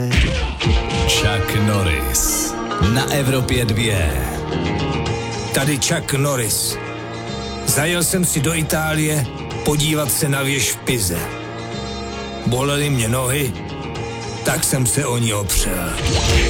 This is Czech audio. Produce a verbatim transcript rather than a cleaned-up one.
Chuck Norris na Evropě dvě. Tady Chuck Norris. Zajel jsem si do Itálie podívat se na věž v Pize. Bolely mě nohy, tak jsem se o ní opřel.